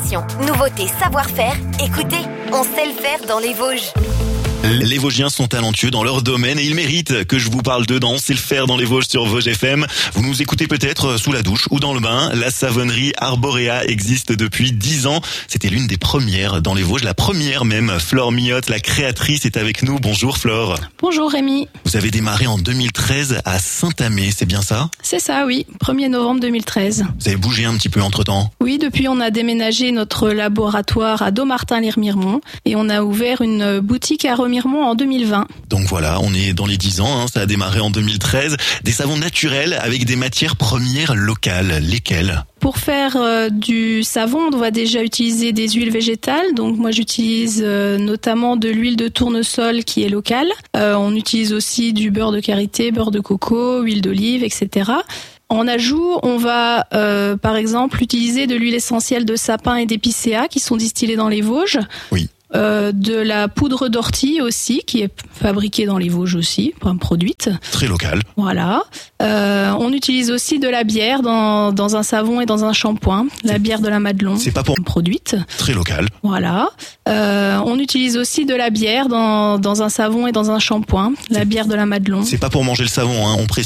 Innovation, nouveauté, savoir-faire. Écoutez, on sait le faire dans les Vosges. Les Vosgiens sont talentueux dans leur domaine et ils méritent que je vous parle d'eux dans On sait le faire dans les Vosges sur Vosges FM. Vous nous écoutez peut-être sous la douche ou dans le bain. La savonnerie Arborea existe depuis 10 ans. C'était l'une des premières dans les Vosges, la première même. Flore Millotte, la créatrice, est avec nous. Bonjour Flore. Bonjour Rémi. Vous avez démarré en 2013 à Saint-Amé, c'est bien ça? C'est ça, oui. 1er novembre 2013. Vous avez bougé un petit peu entre-temps? Oui, depuis on a déménagé notre laboratoire à Dommartin-les-Remiremont et on a ouvert une boutique à Remiremont en 2020. Donc voilà, on est dans les 10 ans, ça a démarré en 2013. Des savons naturels avec des matières premières locales. Lesquelles? Pour faire du savon, on doit déjà utiliser des huiles végétales. Donc moi j'utilise notamment de l'huile de tournesol qui est locale. On utilise aussi du beurre de karité, beurre de coco, huile d'olive, etc. En ajout, on va par exemple utiliser de l'huile essentielle de sapin et d'épicéa qui sont distillées dans les Vosges. Oui. De la poudre d'ortie aussi, qui est fabriquée dans les Vosges aussi, produite. Très local. Voilà. On utilise aussi de la bière dans un savon et dans un shampoing. La bière de la Madelon. C'est pas pour... Produite. Très local. Voilà. On utilise aussi de la bière dans un savon et dans un shampoing. La bière de la Madelon. C'est pas pour manger le savon, on précise.